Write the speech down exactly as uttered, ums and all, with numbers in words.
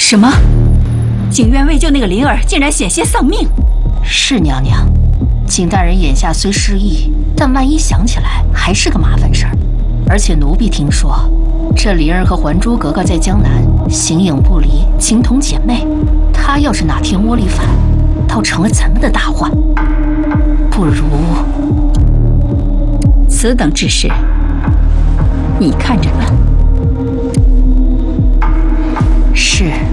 什么？景院为救那个灵儿，竟然险些丧命。 是娘娘，景大人眼下虽失忆，但万一想起来，还是个麻烦事儿。而且奴婢听说，这灵儿和还珠格格在江南形影不离，情同姐妹。她要是哪天窝里反，倒成了咱们的大患。不如…… 此等之事，你看着办。 是。